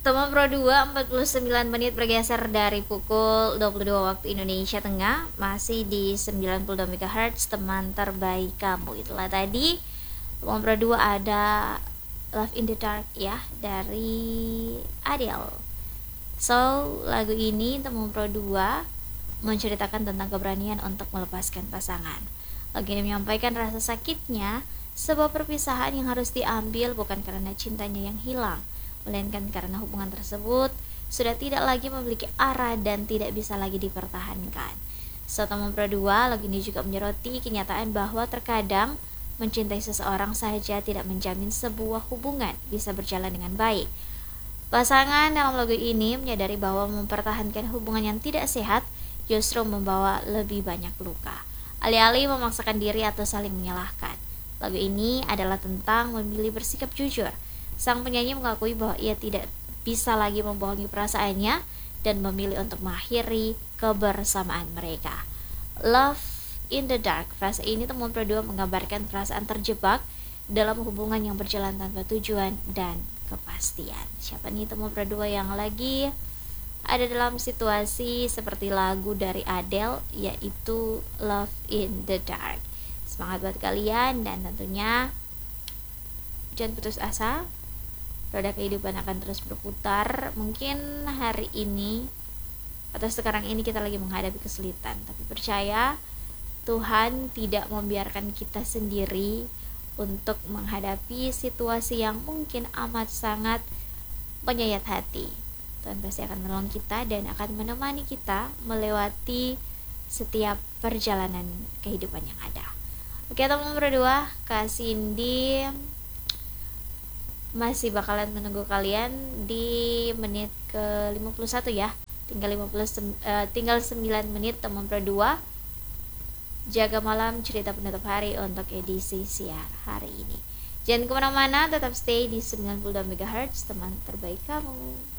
Teman Pro 2 49 menit bergeser dari pukul 22 waktu Indonesia Tengah, masih di 92 MHz teman terbaik kamu. Itulah tadi Teman Pro 2 ada Love in the Dark ya dari Adele. So, lagu ini Teman Pro 2 menceritakan tentang keberanian untuk melepaskan pasangan. Lagu ini menyampaikan rasa sakitnya sebuah perpisahan yang harus diambil bukan karena cintanya yang hilang, melainkan karena hubungan tersebut sudah tidak lagi memiliki arah dan tidak bisa lagi dipertahankan. Teman Pro 2, lagu ini juga menyoroti kenyataan bahwa terkadang mencintai seseorang saja tidak menjamin sebuah hubungan bisa berjalan dengan baik. Pasangan dalam lagu ini menyadari bahwa mempertahankan hubungan yang tidak sehat justru membawa lebih banyak luka, alih-alih memaksakan diri atau saling menyalahkan. Lagu ini adalah tentang memilih bersikap jujur. Sang penyanyi mengakui bahwa ia tidak bisa lagi membohongi perasaannya dan memilih untuk mengakhiri kebersamaan mereka. Love in the Dark, frase ini Teman Pro 2 menggambarkan perasaan terjebak dalam hubungan yang berjalan tanpa tujuan dan kepastian. Siapa nih Teman Pro 2 yang lagi ada dalam situasi seperti lagu dari Adele, yaitu Love in the Dark. Semangat buat kalian, dan tentunya jangan putus asa. Roda kehidupan akan terus berputar. Mungkin hari ini atau sekarang ini kita lagi menghadapi kesulitan, tapi percaya Tuhan tidak membiarkan kita sendiri untuk menghadapi situasi yang mungkin amat sangat menyayat hati. Tuhan pasti akan menolong kita dan akan menemani kita melewati setiap perjalanan kehidupan yang ada. Oke, teman berdua, Kak Cindy masih bakalan menunggu kalian di menit ke 51 ya. Tinggal 9 menit Teman Pro 2. Jaga malam, cerita penutup hari untuk edisi siar hari ini. Jangan kemana-mana, tetap stay di 92 MHz teman terbaik kamu.